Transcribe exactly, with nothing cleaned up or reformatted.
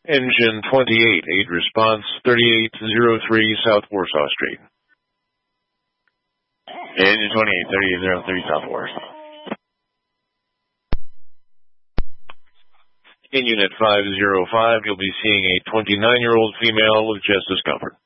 Engine twenty-eight, eight response, thirty-eight oh three South Warsaw Street. Engine twenty-eight, thirty-eight oh three South Warsaw. In Unit five oh five, you'll be seeing a twenty-nine-year-old female with chest discomfort.